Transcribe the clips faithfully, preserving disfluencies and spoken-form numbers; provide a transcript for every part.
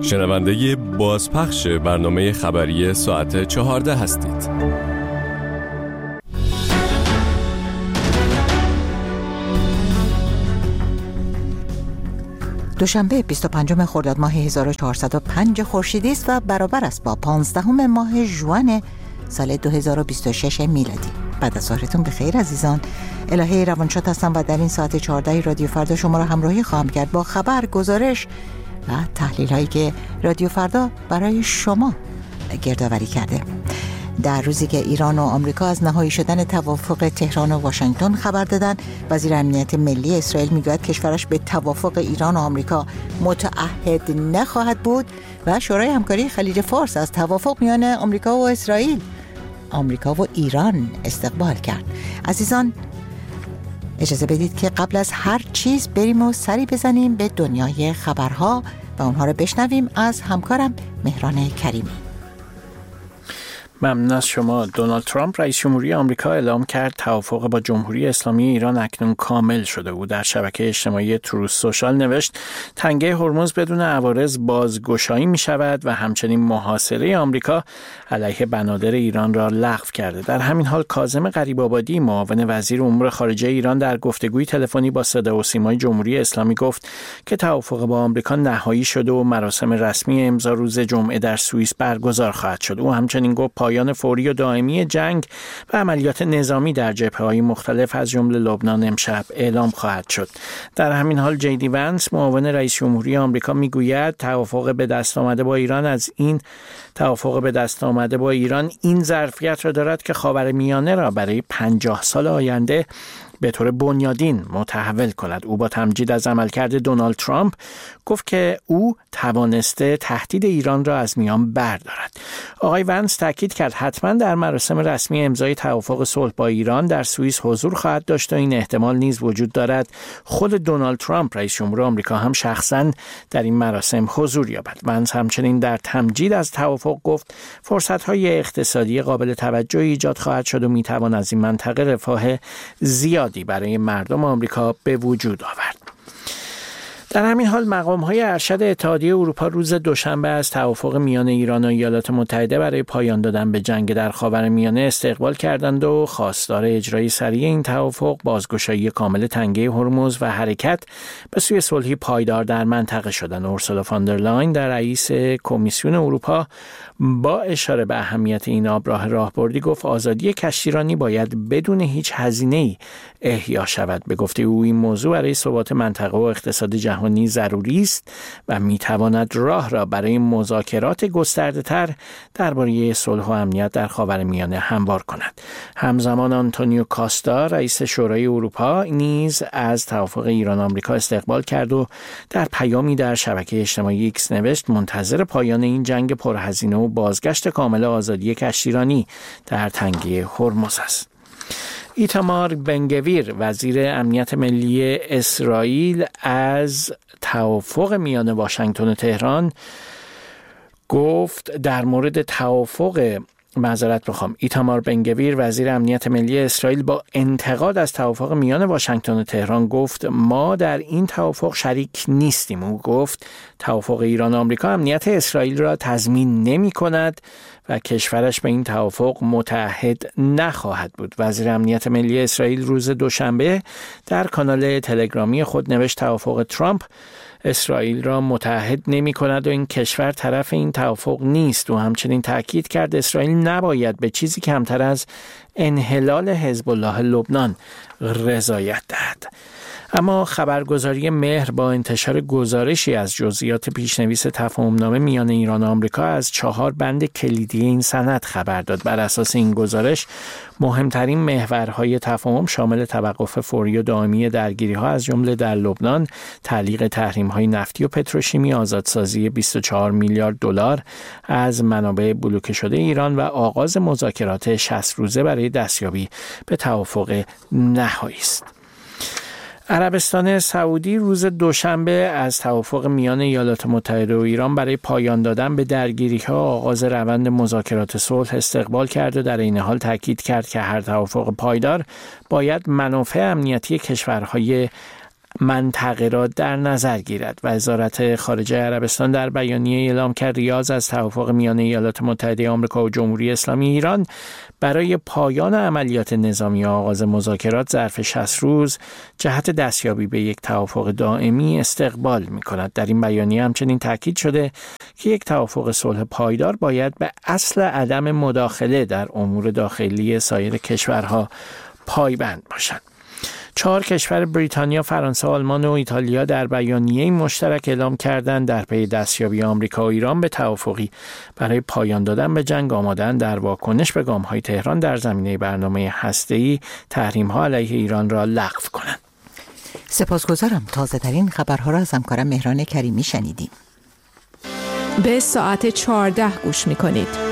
شنونده بازپخش برنامه خبری ساعت چهارده هستید. دوشنبه بیست و پنجم خرداد ماه هزار و چهارصد و پنج خورشیدی است و برابر است با پانزدهم ماه ژوئن سال دو هزار و بیست و شش میلادی. بعد از ظهرتون بخیر عزیزان. الهه روانشاد هستم و در این ساعت چهارده رادیو فردا شما را همراهی خواهم کرد با خبر، گزارش و تحلیل هایی که رادیو فردا برای شما گردآوری کرده. در روزی که ایران و آمریکا از نهایی شدن توافق تهران و واشنگتن خبر دادند، وزیر امنیت ملی اسرائیل میگوید کشورش به توافق ایران و آمریکا متعهد نخواهد بود و شورای همکاری خلیج فارس از توافق میان آمریکا و اسرائیل، آمریکا و ایران استقبال کرد. عزیزان اجازه بدید که قبل از هر چیز بریم و سری بزنیم به دنیای خبرها و اونها رو بشنویم از همکارم مهران کریمی. ممنون از شما. دونالد ترامپ رئیس جمهوری آمریکا اعلام کرد توافق با جمهوری اسلامی ایران اکنون کامل شده. او در شبکه اجتماعی تروث سوشال نوشت تنگه هرمز بدون عوارض بازگشایی می شود و همچنین محاصره آمریکا علیه بنادر ایران را لغو کرده. در همین حال کاظم غریب‌آبادی معاون وزیر امور خارجه ایران در گفتگوی تلفنی با صدا و سیمای جمهوری اسلامی گفت که توافق با آمریکا نهایی شده و مراسم رسمی امضا روز جمعه در سوئیس برگزار خواهد شد. او همچنین گفت پایان فوری و دائمی جنگ و عملیات نظامی در جبهه‌های مختلف از جمله لبنان امشب اعلام خواهد شد. در همین حال جی دی ونس معاون رئیس جمهوری آمریکا میگوید توافق به دست آمده با ایران از این توافق به دست آمده با ایران این ظرفیت را دارد که خاورمیانه را برای پنجاه سال آینده به طور بنیادین متحول کند. او با تمجید از عملکرد دونالد ترامپ گفت که او توانسته تهدید ایران را از میان بردارد. آقای ونس تاکید کرد حتما در مراسم رسمی امضای توافق صلح با ایران در سوئیس حضور خواهد داشت و این احتمال نیز وجود دارد خود دونالد ترامپ رئیس جمهور آمریکا هم شخصا در این مراسم حضور یابد. ونس همچنین در تمجید از توافق گفت فرصت‌های اقتصادی قابل توجهی ایجاد خواهد شد و میتوان از این منطقه رفاه زیاد برای مردم آمریکا به وجود آورد. در همین حال مقام‌های ارشد اتحادیه اروپا روز دوشنبه از توافق میان ایران و ایالات متحده برای پایان دادن به جنگ در خاورمیانه استقبال کردند و خواستار اجرای سریع این توافق، بازگشایی کامل تنگه هرمز و حرکت به سوی صلحی پایدار در منطقه شدند. اورسولا فاندرلاین در رئیس کمیسیون اروپا با اشاره به اهمیت این آبراه راهبردی گفت آزادی کشتیرانی باید بدون هیچ هزینه‌ای احیا شود. به گفته او این موضوع برای ثبات منطقه و اقتصاد جهانی ضروری است و میتواند راه را برای مذاکرات گسترده‌تر درباره صلح و امنیت در خاورمیانه هموار کند. همزمان آنتونیو کاستا رئیس شورای اروپا نیز از توافق ایران آمریکا استقبال کرد و در پیامی در شبکه اجتماعی ایکس نوشت منتظر پایان این جنگ پرهزینه و بازگشت کامل آزادی کشتیرانی در تنگه هرمز است. ایتامار بنگویر وزیر امنیت ملی اسرائیل از توافق میان واشنگتن و تهران گفت در مورد توافق معذرت بخوام ایتامار بنگویر وزیر امنیت ملی اسرائیل با انتقاد از توافق میان واشنگتن و تهران گفت ما در این توافق شریک نیستیم. او گفت توافق ایران و آمریکا امنیت اسرائیل را تضمین نمی کند و کشورش به این توافق متعهد نخواهد بود. وزیر امنیت ملی اسرائیل روز دوشنبه در کانال تلگرامی خود نوشت توافق ترامپ اسرائیل را متعهد نمی کند و این کشور طرف این توافق نیست و همچنین تاکید کرد اسرائیل نباید به چیزی کمتر از انحلال حزب الله لبنان رضایت دهد. اما خبرگزاری مهر با انتشار گزارشی از جزئیات پیشنویس تفاهمنامه میان ایران و آمریکا از چهار بند کلیدی این سند خبر داد. بر اساس این گزارش مهمترین محورهای تفاهم شامل توقف فوری و دائمی درگیری‌ها از جمله در لبنان، تعلیق تحریم‌های نفتی و پتروشیمی، آزادسازی بیست و چهار میلیارد دلار از منابع بلوکه شده ایران و آغاز مذاکرات شصت روزه برای دستیابی به توافق نهایی است. عربستان سعودی روز دوشنبه از توافق میان ایالات متحده و ایران برای پایان دادن به درگیری‌ها آغاز روند مذاکرات صلح استقبال کرد و در این حال تاکید کرد که هر توافق پایدار باید منافع امنیتی کشورهای منطقه را در نظر گیرد. وزارت خارجه عربستان در بیانیه اعلام کرد ریاض از توافق میان ایالات متحده آمریکا و جمهوری اسلامی ایران برای پایان عملیات نظامی و آغاز مذاکرات ظرف شصت روز جهت دستیابی به یک توافق دائمی استقبال می‌کند. در این بیانیه همچنین تاکید شده که یک توافق صلح پایدار باید به اصل عدم مداخله در امور داخلی سایر کشورها پایبند باشد. چهار کشور بریتانیا، فرانسه، آلمان و ایتالیا در بیانیه مشترک اعلام کردند در پی دستیابی آمریکا و ایران به توافقی برای پایان دادن به جنگ آماده‌اند در واکنش به گام‌های تهران در زمینه برنامه هسته‌ای تحریم‌ها علیه ایران را لغو کنند. سپاسگزارم. تازه‌ترین خبرها را از همکارم مهران کریمی شنیدیم. به ساعت چهارده گوش می‌کنید.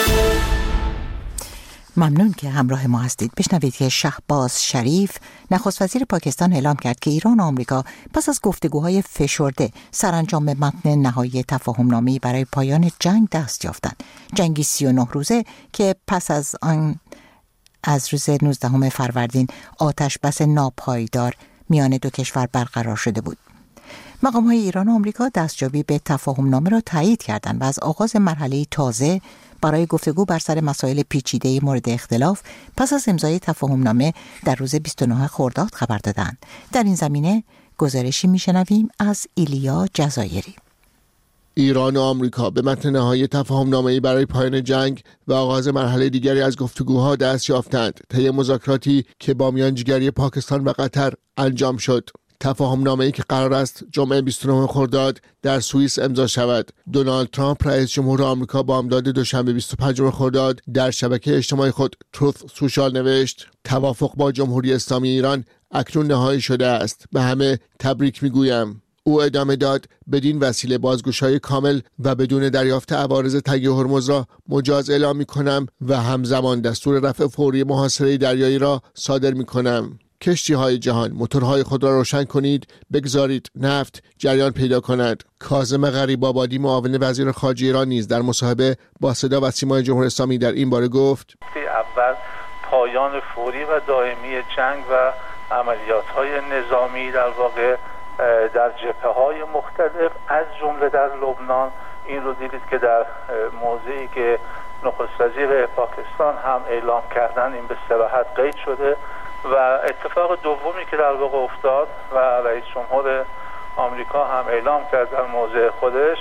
ممنون که همراه ما هستید. بشنوید که شهباز شریف نخست وزیر پاکستان اعلام کرد که ایران و آمریکا پس از گفتگوهای فشرده سرانجام به متن نهایی تفاهم‌نامه‌ای برای پایان جنگ دست یافتند. جنگی سی و نه روزه که پس از آن از روز نوزدهم فروردین آتش بس ناپایدار میان دو کشور برقرار شده بود. مقام‌های ایران و آمریکا دستیابی به تفاهم‌نامه را تایید کردند و از آغاز مرحله تازه برای گفتگو بر سر مسائل پیچیده مورد اختلاف پس از امضای تفاهم‌نامه در روز بیست و نه خرداد خبر دادند. در این زمینه گزارشی میشنویم از ایلیا جزایری. ایران و آمریکا به متن نهایی تفاهم‌نامه‌ای برای پایان جنگ و آغاز مرحله دیگری از گفتگوها دست یافتند طی مذاکراتی که با میانجیگری پاکستان و قطر انجام شد. تفاهم‌نامه‌ای که قرار است جمعه بیست و نه خرداد در سوئیس امضا شود. دونالد ترامپ رئیس جمهور آمریکا با امداد دوشنبه بیست و پنجم خرداد در شبکه اجتماعی خود تروث سوشال نوشت: توافق با جمهوری اسلامی ایران اکنون نهایی شده است. به همه تبریک میگویم. او ادامه داد: بدین وسیله بازگشایی کامل و بدون دریافت عوارض تنگ هرمز را مجاز اعلام می‌کنم و همزمان دستور رفع فوری محاصره دریایی را صادر می‌کنم. کشتی های جهان، موتورهای خود را روشن کنید، بگذارید نفت جریان پیدا کند. کاظم غریب‌آبادی معاون وزیر خارجه ایران نیز در مصاحبه با صدا و سیمای جمهوری اسلامی در این باره گفت: اول پایان فوری و دائمی جنگ و عملیات‌های نظامی در واقع در جبهه‌های مختلف از جمله در لبنان. این رو دیدید که در موضعی که نخست وزیر پاکستان هم اعلام کردن این به صراحت قید شده. و اتفاق دومی که در واقع افتاد و رئیس جمهور آمریکا هم اعلام کرد در موضع خودش،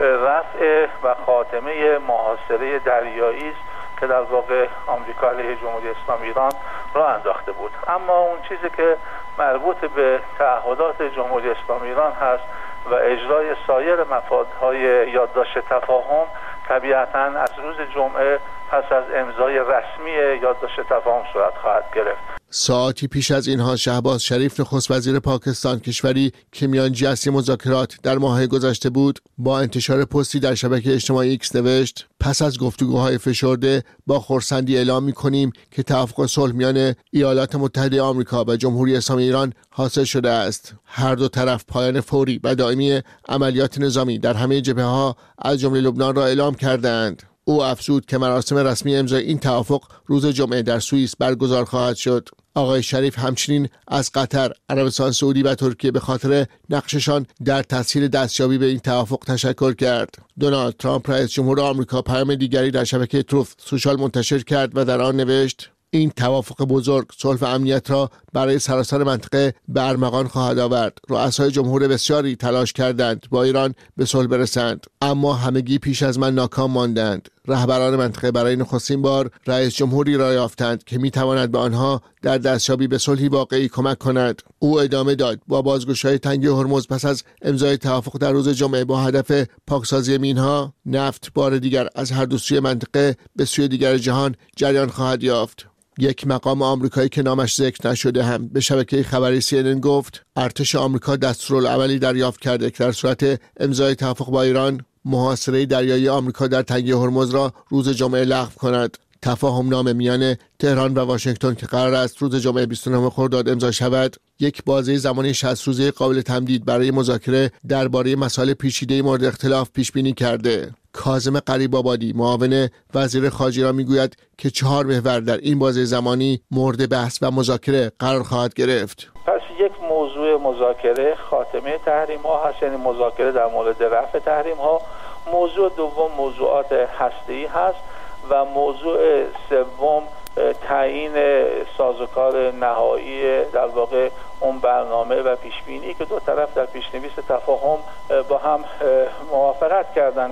رفع و خاتمه محاصره دریایی است که در واقع آمریکا علیه جمهوری اسلامی ایران راه انداخته بود. اما اون چیزی که مربوط به تعهدات جمهوری اسلامی ایران هست و اجرای سایر مفادهای یادداشت تفاهم طبیعتاً از روز جمعه پس از امضای رسمی یادداشت تفاهم صورت خواهد گرفت. ساعتی پیش از اینها شهباز شریف نخست وزیر پاکستان، کشوری که میانجی اصلی مذاکرات در ماه گذشته بود، با انتشار پستی در شبکه اجتماعی ایکس نوشت: پس از گفتگوهای فشرده با خرسندی اعلام می‌کنیم که توافق صلح میان ایالات متحده آمریکا و جمهوری اسلامی ایران حاصل شده است. هر دو طرف پایان فوری و دائمی عملیات نظامی در همه جبهه‌ها از جمله لبنان را اعلام کردند. او افزود که مراسم رسمی امضای این توافق روز جمعه در سوئیس برگزار خواهد شد. آقای شریف همچنین از قطر، عربستان سعودی و ترکیه به خاطر نقششان در تسهیل دستیابی به این توافق تشکر کرد. دونالد ترامپ رئیس جمهور آمریکا پیام دیگری در شبکه تروث سوشال منتشر کرد و در آن نوشت: این توافق بزرگ صلح و امنیت را برای سراسر منطقه به ارمغان خواهد آورد. رؤسای جمهور بسیاری تلاش کردند با ایران به صلح برسند، اما همگی پیش از من ناکام ماندند. رهبران منطقه برای نخستین بار رئیس جمهوری را یافتند که میتواند به آنها در دستیابی به صلحی واقعی کمک کند. او ادامه داد: با بازگشایی تنگ هرمز پس از امضای توافق در روز جمعه با هدف پاکسازی مینها، نفت بار دیگر از هر دو سوی منطقه به سوی دیگر جهان جریان خواهد یافت. یک مقام آمریکایی که نامش ذکر نشده هم به شبکه خبری سی ان ان گفت: ارتش آمریکا دستورالعملی دریافت کرده که در صورت امضای توافق با ایران، محاصره دریایی آمریکا در تنگه هرمز را روز جمعه لغو کند. تفاهم نامه میان تهران و واشنگتن که قرار است روز جمعه بیست و نه خرداد امضا شود، یک بازه زمانی شصت روزه قابل تمدید برای مذاکره درباره مسائل پیچیده مورد اختلاف پیش بینی کرده. کاظم غریب‌آبادی معاون وزیر خارجه را میگوید که چهار محور در این بازه زمانی مورد بحث و مذاکره قرار خواهد گرفت. پس یک موضوع مذاکره خاتمه تحریم ها هست، یعنی مذاکره در مورد رفع تحریم ها. موضوع دوم موضوعات هسته‌ای هست و موضوع سوم تعیین سازوکار نهایی در واقع اون برنامه و پیشبینی که دو طرف در پیشنویس تفاهم با هم موافقت کردند